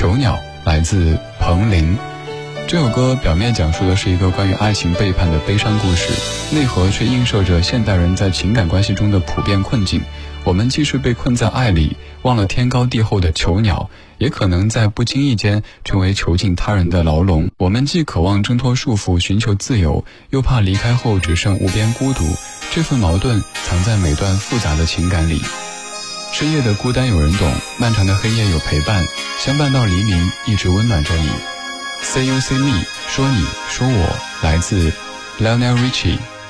囚鸟来自彭羚。这首歌表面讲述的是一个关于爱情背叛的悲伤故事，内核却映射着现代人在情感关系中的普遍困境。我们既是被困在爱里忘了天高地厚的囚鸟，也可能在不经意间成为囚禁他人的牢笼。我们既渴望挣脱束缚寻求自由，又怕离开后只剩无边孤独，这份矛盾藏在每段复杂的情感里。深夜的孤单有人懂，漫长的黑夜有陪伴，相伴到黎明，一直温暖着你。Say you say me， 说你说我，来自 Lionel Richie。